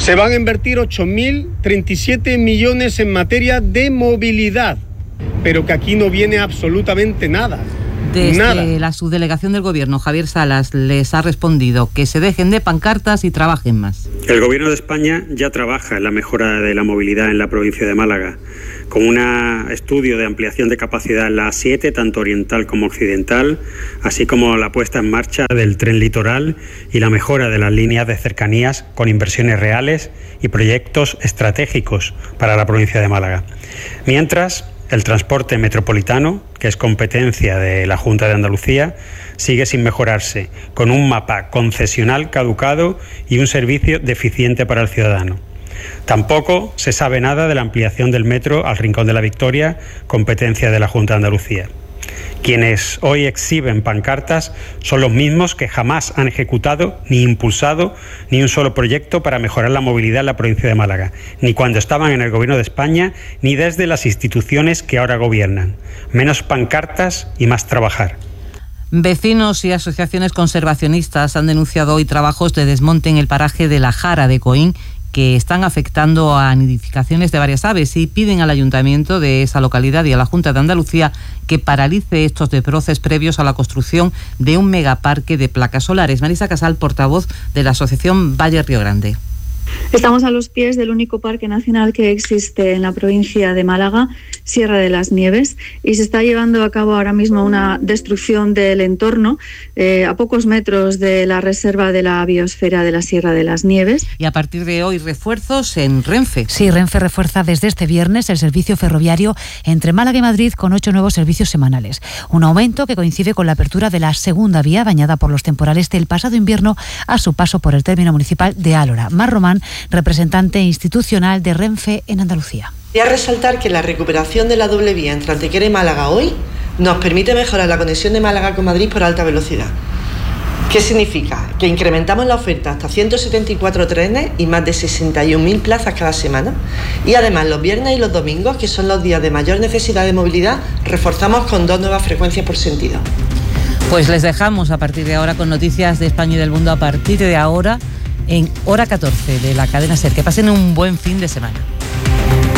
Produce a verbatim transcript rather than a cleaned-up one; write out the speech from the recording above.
Se van a invertir ocho mil treinta y siete millones en materia de movilidad, pero que aquí no viene absolutamente nada. Desde nada. La subdelegación del Gobierno, Javier Salas, les ha respondido que se dejen de pancartas y trabajen más. El Gobierno de España ya trabaja en la mejora de la movilidad en la provincia de Málaga, con un estudio de ampliación de capacidad en la A siete, tanto oriental como occidental, así como la puesta en marcha del tren litoral y la mejora de las líneas de cercanías con inversiones reales y proyectos estratégicos para la provincia de Málaga. Mientras, el transporte metropolitano, que es competencia de la Junta de Andalucía, sigue sin mejorarse, con un mapa concesional caducado y un servicio deficiente para el ciudadano. Tampoco se sabe nada de la ampliación del metro al Rincón de la Victoria, competencia de la Junta de Andalucía. Quienes hoy exhiben pancartas son los mismos que jamás han ejecutado ni impulsado ni un solo proyecto para mejorar la movilidad en la provincia de Málaga, ni cuando estaban en el Gobierno de España, ni desde las instituciones que ahora gobiernan. Menos pancartas y más trabajar. Vecinos y asociaciones conservacionistas han denunciado hoy trabajos de desmonte en el paraje de La Jara de Coín, que están afectando a nidificaciones de varias aves, y piden al ayuntamiento de esa localidad y a la Junta de Andalucía que paralice estos desbroces previos a la construcción de un megaparque de placas solares. Marisa Casal, portavoz de la asociación Valle Río Grande. Estamos a los pies del único parque nacional que existe en la provincia de Málaga, Sierra de las Nieves, y se está llevando a cabo ahora mismo una destrucción del entorno eh, a pocos metros de la reserva de la biosfera de la Sierra de las Nieves. Y a partir de hoy, refuerzos en Renfe. Sí, Renfe refuerza desde este viernes el servicio ferroviario entre Málaga y Madrid con ocho nuevos servicios semanales. Un aumento que coincide con la apertura de la segunda vía bañada por los temporales del pasado invierno a su paso por el término municipal de Álora. Mar Román, representante institucional de Renfe en Andalucía. Quería resaltar que la recuperación de la doble vía entre Antequera y Málaga hoy nos permite mejorar la conexión de Málaga con Madrid por alta velocidad. ¿Qué significa? Que incrementamos la oferta hasta ciento setenta y cuatro trenes y más de sesenta y un mil plazas cada semana. Y además los viernes y los domingos, que son los días de mayor necesidad de movilidad, reforzamos con dos nuevas frecuencias por sentido. Pues les dejamos a partir de ahora con noticias de España y del mundo a partir de ahora en hora catorce de la cadena SER. Que pasen un buen fin de semana.